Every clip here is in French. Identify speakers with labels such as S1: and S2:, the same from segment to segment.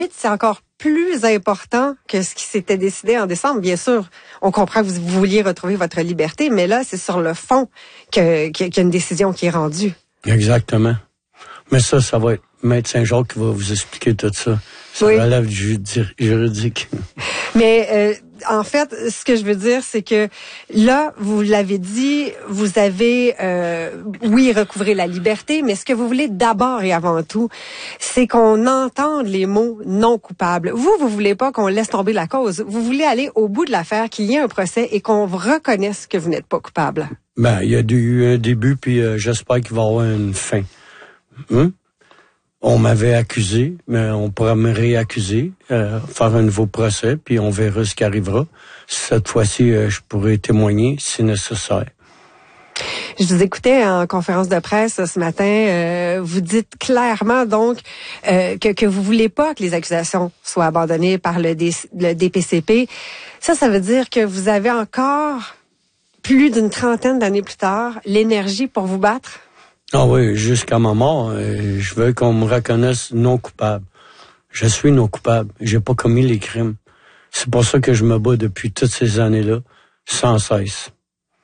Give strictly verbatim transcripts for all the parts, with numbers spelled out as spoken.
S1: c'est encore plus important que ce qui s'était décidé en décembre. Bien sûr, on comprend que vous, vous vouliez retrouver votre liberté, mais là, c'est sur le fond que, qu'il y a une décision qui est rendue.
S2: Exactement. Mais ça, ça va être Maître Saint-Jacques qui va vous expliquer tout ça. Ça
S1: oui.
S2: relève du juridique.
S1: Mais euh, en fait, ce que je veux dire, c'est que là, vous l'avez dit, vous avez, euh, oui, recouvré la liberté, mais ce que vous voulez d'abord et avant tout, c'est qu'on entende les mots non coupables. Vous, vous voulez pas qu'on laisse tomber la cause. Vous voulez aller au bout de l'affaire, qu'il y ait un procès et qu'on reconnaisse que vous n'êtes pas coupable.
S2: Ben, il y a eu un début, puis euh, j'espère qu'il va y avoir une fin. Hum? On m'avait accusé, mais on pourra me réaccuser, euh, faire un nouveau procès, puis on verra ce qui arrivera. Cette fois-ci, euh, je pourrai témoigner si nécessaire.
S1: Je vous écoutais en conférence de presse ce matin. Euh, vous dites clairement donc euh, que que vous voulez pas que les accusations soient abandonnées par le, D- le D P C P. Ça, ça veut dire que vous avez encore plus d'une trentaine d'années plus tard l'énergie pour vous battre.
S2: Ah oui, jusqu'à ma mort, euh, je veux qu'on me reconnaisse non coupable. Je suis non coupable. J'ai pas commis les crimes. C'est pour ça que je me bats depuis toutes ces années-là, sans cesse.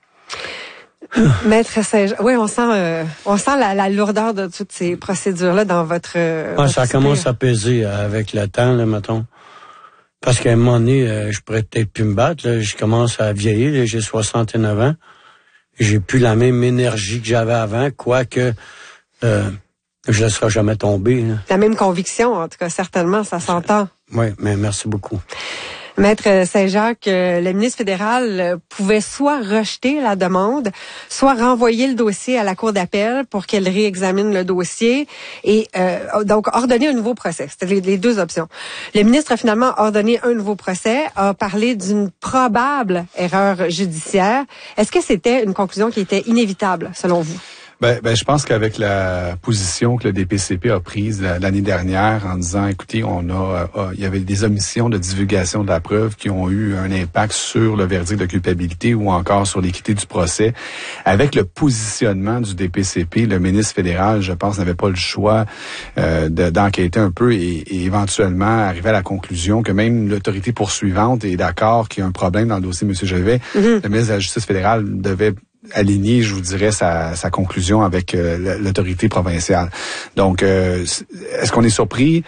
S1: Maître Saint-Jacques, oui, on sent, euh, on sent la, la lourdeur de toutes ces procédures-là dans votre. Euh,
S2: ah,
S1: votre
S2: ça
S1: esprit.
S2: commence à peser avec le temps, là, mettons. Parce qu'à un moment donné, euh, je pourrais peut-être plus me battre. Là. Je commence à vieillir. Là, j'ai soixante-neuf ans. J'ai plus la même énergie que j'avais avant, quoique euh, je ne laisserai jamais tomber. Là.
S1: La même conviction, en tout cas, certainement, ça s'entend.
S2: Oui, mais merci beaucoup.
S1: Maître Saint-Jacques, euh, le ministre fédéral euh, pouvait soit rejeter la demande, soit renvoyer le dossier à la Cour d'appel pour qu'elle réexamine le dossier et euh, donc ordonner un nouveau procès. C'était les, les deux options. Le ministre a finalement ordonné un nouveau procès, a parlé d'une probable erreur judiciaire. Est-ce que c'était une conclusion qui était inévitable, selon vous?
S3: Ben, ben, je pense qu'avec la position que le D P C P a prise l'année dernière en disant, écoutez, on a, euh, il y avait des omissions de divulgation de la preuve qui ont eu un impact sur le verdict de culpabilité ou encore sur l'équité du procès. Avec le positionnement du D P C P, le ministre fédéral, je pense, n'avait pas le choix euh, de, d'enquêter un peu et, et éventuellement arriver à la conclusion que même l'autorité poursuivante est d'accord qu'il y a un problème dans le dossier de M. Gevet. Mm-hmm. Le ministre de la Justice fédérale devait aligner, je vous dirais, sa, sa conclusion avec euh, l'autorité provinciale. Donc, euh, est-ce qu'on est surpris?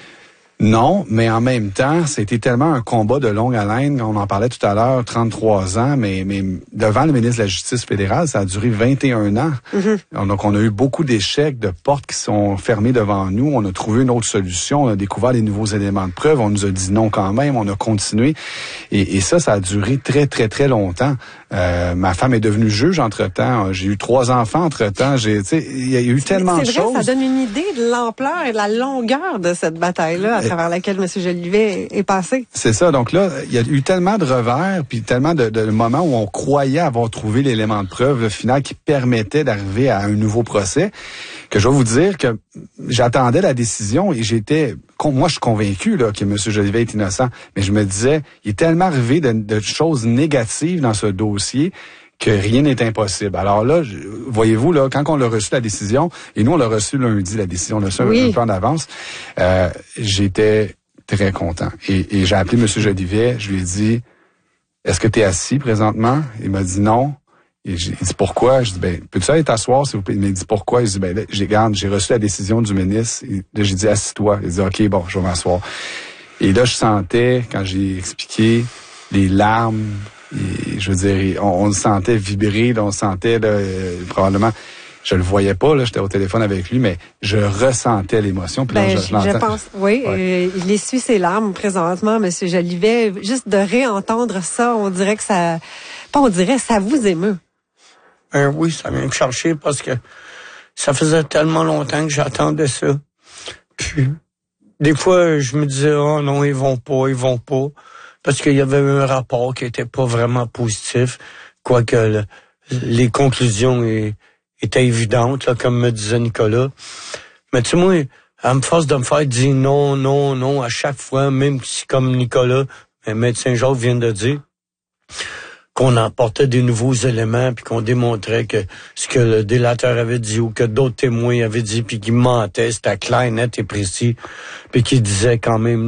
S3: Non, mais en même temps, c'était tellement un combat de longue haleine, on en parlait tout à l'heure, trente-trois ans, mais, mais devant le ministre de la Justice fédérale, ça a duré vingt et un ans. Mm-hmm. Donc, on a eu beaucoup d'échecs, de portes qui sont fermées devant nous. On a trouvé une autre solution, on a découvert des nouveaux éléments de preuve, on nous a dit non quand même, on a continué. Et, et ça, ça a duré très, très, très longtemps. Euh, ma femme est devenue juge entre-temps. J'ai eu trois enfants entre-temps. J'ai, tu sais, il y a eu tellement de choses.
S1: C'est vrai, ça donne une idée de l'ampleur et de la longueur de cette bataille-là à travers laquelle M. Jolivet est passé.
S3: C'est ça. Donc là, il y a eu tellement de revers puis tellement de, de moments où on croyait avoir trouvé l'élément de preuve final qui permettait d'arriver à un nouveau procès que je vais vous dire que j'attendais la décision et j'étais... Moi, je suis convaincu là, que M. Jolivet est innocent, mais je me disais, il est tellement arrivé de, de choses négatives dans ce dossier que rien n'est impossible. Alors là, je, voyez-vous, là, quand on l'a reçu la décision, et nous, on l'a reçu lundi, la décision, on l'a reçu oui. un, un peu en avance, euh, j'étais très content. Et, et j'ai appelé M. Jolivet, je lui ai dit, est-ce que tu es assis présentement? Il m'a dit non. Et j'ai dit pourquoi? Je dis, ben, peux-tu aller t'asseoir, s'il vous plaît? Il m'a dit pourquoi? Je dis, ben, là, j'ai, regarde, j'ai reçu la décision du ministre. Et là, j'ai dit, assis-toi. Il dit, OK, bon, je vais m'asseoir. Et là, je sentais, quand j'ai expliqué, les larmes, et, je veux dire, on, on le sentait vibrer, là, on sentait, là, euh, probablement, je le voyais pas, là, j'étais au téléphone avec lui, mais je ressentais l'émotion. Puis
S1: ben,
S3: là, je,
S1: je, je pense, oui, ouais. euh, il essuie ses larmes présentement, M. Jolivet. Juste de réentendre ça, on dirait que ça, pas on dirait, ça vous émeut.
S2: Ben oui, ça vient me chercher parce que ça faisait tellement longtemps que j'attendais ça. Puis, des fois, je me disais, oh non, ils vont pas, ils vont pas. Parce qu'il y avait un rapport qui était pas vraiment positif, quoique le, les conclusions est, étaient évidentes, là, comme me disait Nicolas. Mais tu sais, moi, elle me force de me faire dire non, non, non à chaque fois, même si, comme Nicolas, Maître Saint-Jacques vient de dire, qu'on apportait des nouveaux éléments puis qu'on démontrait que ce que le délateur avait dit ou que d'autres témoins avaient dit puis qu'il mentait, c'était clair, net et précis, puis qu'il disait quand même